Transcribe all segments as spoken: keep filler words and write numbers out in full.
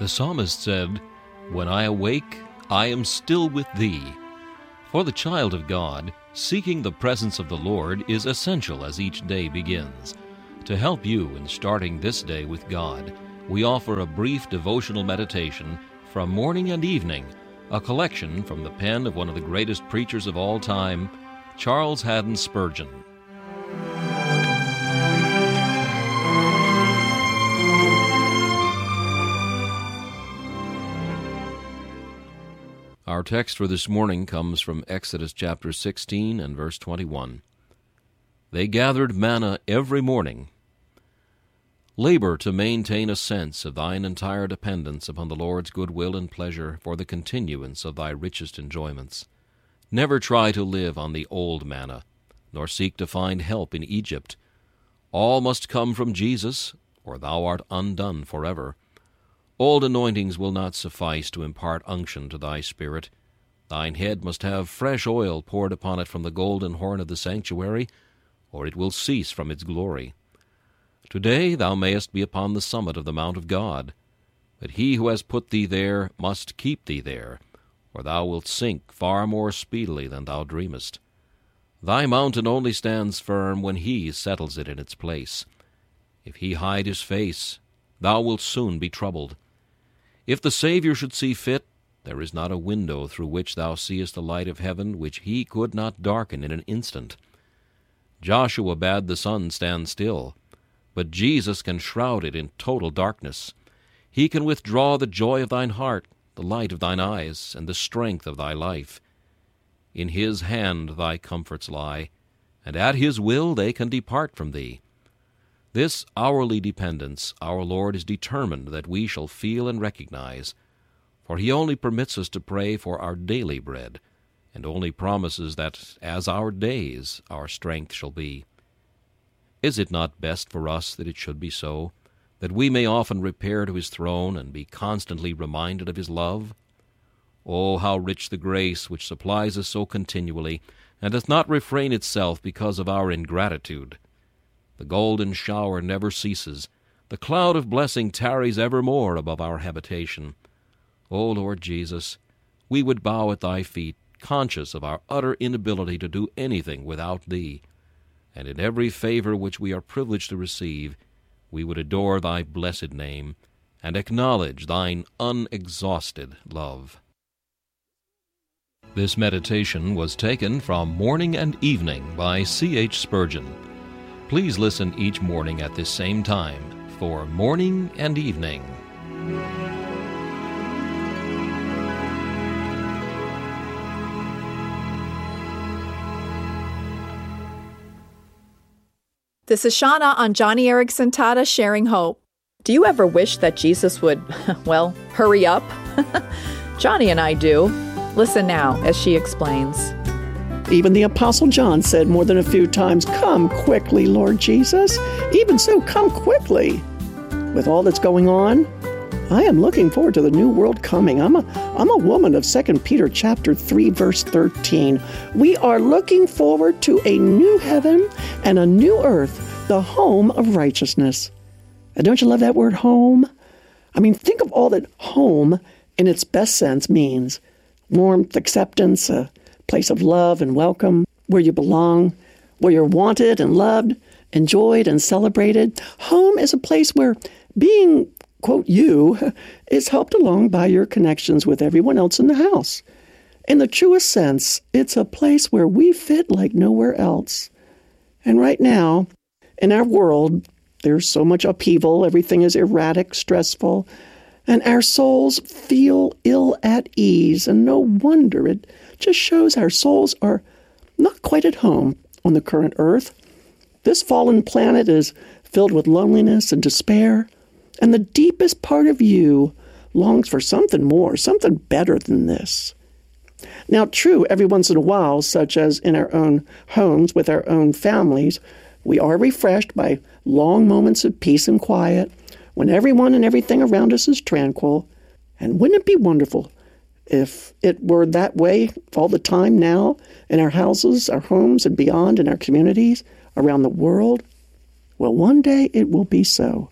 The psalmist said, "When I awake, I am still with thee." For the child of God, seeking the presence of the Lord is essential as each day begins. To help you in starting this day with God, we offer a brief devotional meditation from morning and evening, a collection from the pen of one of the greatest preachers of all time, Charles Haddon Spurgeon. Our text for this morning comes from Exodus chapter sixteen and verse twenty-one. They gathered manna every morning. Labor to maintain a sense of thine entire dependence upon the Lord's goodwill and pleasure for the continuance of thy richest enjoyments. Never try to live on the old manna, nor seek to find help in Egypt. All must come from Jesus, or thou art undone forever. Old anointings will not suffice to impart unction to thy spirit. Thine head must have fresh oil poured upon it from the golden horn of the sanctuary, or it will cease from its glory. Today thou mayest be upon the summit of the mount of God, but he who has put thee there must keep thee there, or thou wilt sink far more speedily than thou dreamest. Thy mountain only stands firm when he settles it in its place. If he hide his face, thou wilt soon be troubled. If the Savior should see fit, there is not a window through which thou seest the light of heaven which he could not darken in an instant. Joshua bade the sun stand still, but Jesus can shroud it in total darkness. He can withdraw the joy of thine heart, the light of thine eyes, and the strength of thy life. In his hand thy comforts lie, and at his will they can depart from thee. This hourly dependence our Lord is determined that we shall feel and recognize, for he only permits us to pray for our daily bread, and only promises that as our days our strength shall be. Is it not best for us that it should be so, that we may often repair to his throne and be constantly reminded of his love? Oh, how rich the grace which supplies us so continually, and doth not refrain itself because of our ingratitude! The golden shower never ceases. The cloud of blessing tarries evermore above our habitation. O Lord Jesus, we would bow at thy feet, conscious of our utter inability to do anything without thee. And in every favor which we are privileged to receive, we would adore thy blessed name and acknowledge thine unexhausted love. This meditation was taken from Morning and Evening by C H Spurgeon. Please listen each morning at this same time for Morning and Evening. This is Shauna on Johnny Erickson Tata Sharing Hope. Do you ever wish that Jesus would, well, hurry up? Johnny and I do. Listen now as she explains. Even the Apostle John said more than a few times, "Come quickly, Lord Jesus." Even so, come quickly. With all that's going on, I am looking forward to the new world coming. I'm a, I'm a woman of Second Peter chapter three, verse thirteen. We are looking forward to a new heaven and a new earth, the home of righteousness. And don't you love that word, home? I mean, think of all that home in its best sense means. Warmth, acceptance, a place of love and welcome, where you belong, where you're wanted and loved, enjoyed and celebrated. Home is a place where being, quote, you, is helped along by your connections with everyone else in the house. In the truest sense, it's a place where we fit like nowhere else. And right now, in our world, there's so much upheaval, everything is erratic, stressful, and our souls feel ill at ease, and no wonder. It just shows our souls are not quite at home on the current earth. This fallen planet is filled with loneliness and despair, and the deepest part of you longs for something more, something better than this. Now, true, every once in a while, such as in our own homes with our own families, we are refreshed by long moments of peace and quiet, when everyone and everything around us is tranquil. And wouldn't it be wonderful if it were that way all the time now in our houses, our homes, and beyond in our communities, around the world? Well, one day it will be so.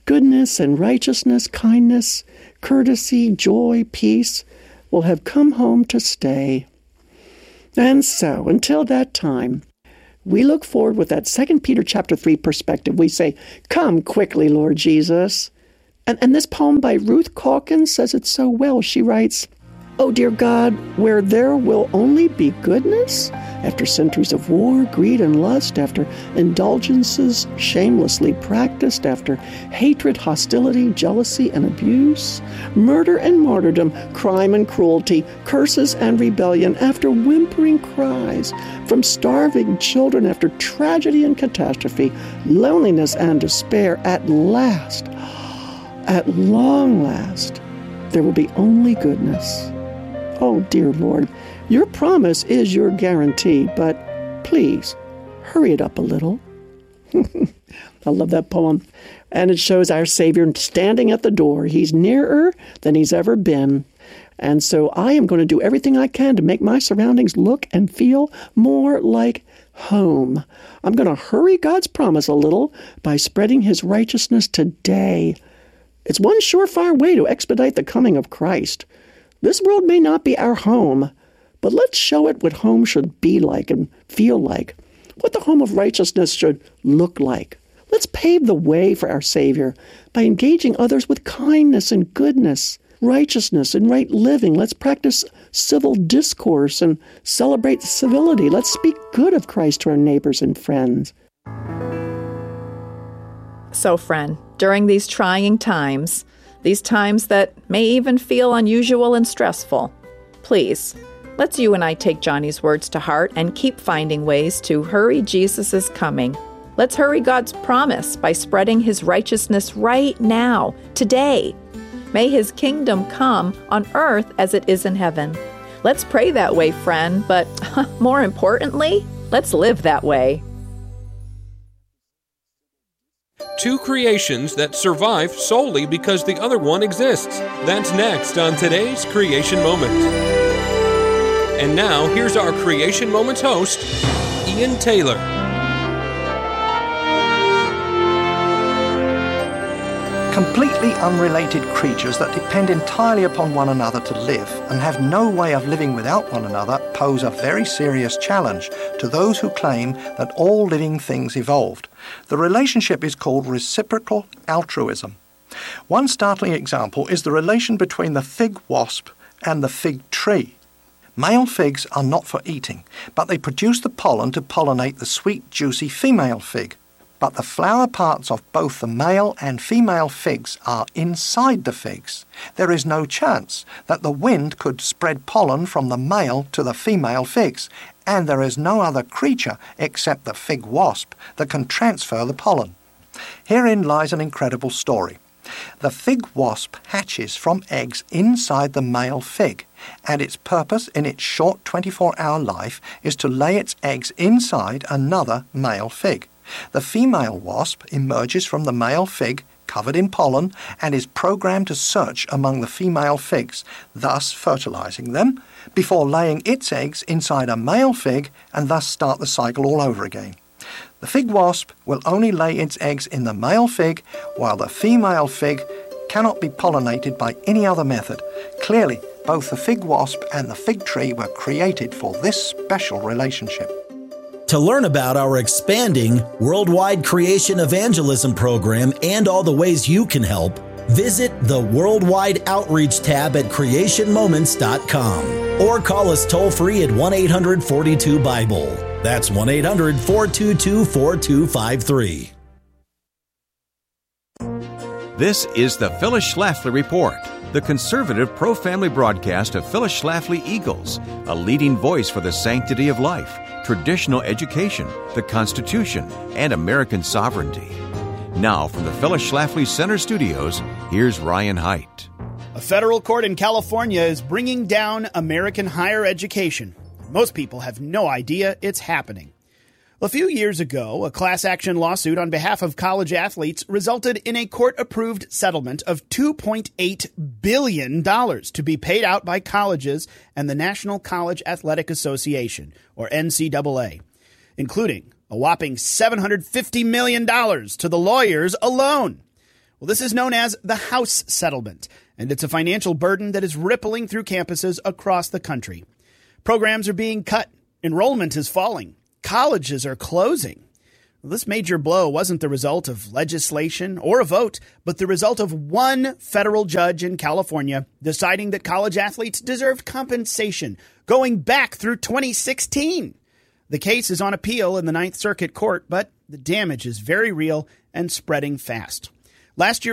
goodness and righteousness, kindness, courtesy, joy, peace will have come home to stay. And so, until that time, we look forward with that Second Peter chapter three perspective. We say, "Come quickly, Lord Jesus." And, and this poem by Ruth Calkins says it so well. She writes, "Oh, dear God, where there will only be goodness, after centuries of war, greed, and lust, after indulgences shamelessly practiced, after hatred, hostility, jealousy, and abuse, murder and martyrdom, crime and cruelty, curses and rebellion, after whimpering cries from starving children, after tragedy and catastrophe, loneliness and despair, at last, at long last, there will be only goodness. Oh, dear Lord, your promise is your guarantee, but please hurry it up a little." I love that poem. And it shows our Savior standing at the door. He's nearer than he's ever been. And so I am going to do everything I can to make my surroundings look and feel more like home. I'm going to hurry God's promise a little by spreading his righteousness today. It's one surefire way to expedite the coming of Christ. This world may not be our home, but let's show it what home should be like and feel like, what the home of righteousness should look like. Let's pave the way for our Savior by engaging others with kindness and goodness, righteousness and right living. Let's practice civil discourse and celebrate civility. Let's speak good of Christ to our neighbors and friends. So, friend, during these trying times, these times that may even feel unusual and stressful, please, let's you and I take Johnny's words to heart and keep finding ways to hurry Jesus' coming. Let's hurry God's promise by spreading his righteousness right now, today. May his kingdom come on earth as it is in heaven. Let's pray that way, friend, but more importantly, let's live that way. Two creations that survive solely because the other one exists. That's next on today's Creation Moment. And now, here's our Creation Moments host, Ian Taylor. Completely unrelated creatures that depend entirely upon one another to live and have no way of living without one another pose a very serious challenge to those who claim that all living things evolved. The relationship is called reciprocal altruism. One startling example is the relation between the fig wasp and the fig tree. Male figs are not for eating, but they produce the pollen to pollinate the sweet, juicy female fig. But the flower parts of both the male and female figs are inside the figs. There is no chance that the wind could spread pollen from the male to the female figs, and there is no other creature except the fig wasp that can transfer the pollen. Herein lies an incredible story. The fig wasp hatches from eggs inside the male fig, and its purpose in its short twenty-four hour life is to lay its eggs inside another male fig. The female wasp emerges from the male fig covered in pollen and is programmed to search among the female figs, thus fertilizing them, before laying its eggs inside a male fig and thus start the cycle all over again. The fig wasp will only lay its eggs in the male fig, while the female fig cannot be pollinated by any other method. Clearly, both the fig wasp and the fig tree were created for this special relationship. To learn about our expanding worldwide creation evangelism program and all the ways you can help, visit the Worldwide Outreach tab at creation moments dot com or call us toll-free at one eight hundred four two Bible. That's one eight hundred four two two four two five three. This is the Phyllis Schlafly Report, the conservative pro-family broadcast of Phyllis Schlafly Eagles, a leading voice for the sanctity of life, traditional education, the Constitution, and American sovereignty. Now, from the Phyllis Schlafly Center Studios, here's Ryan Haidt. A federal court in California is bringing down American higher education. Most people have no idea it's happening. A few years ago, a class action lawsuit on behalf of college athletes resulted in a court-approved settlement of two point eight billion dollars to be paid out by colleges and the National College Athletic Association, or N C double A, including a whopping seven hundred fifty million dollars to the lawyers alone. Well, this is known as the House Settlement, and it's a financial burden that is rippling through campuses across the country. Programs are being cut. Enrollment is falling. Colleges are closing. Well, this major blow wasn't the result of legislation or a vote, but the result of one federal judge in California deciding that college athletes deserved compensation going back through twenty sixteen. The case is on appeal in the Ninth Circuit Court, but the damage is very real and spreading fast. Last year,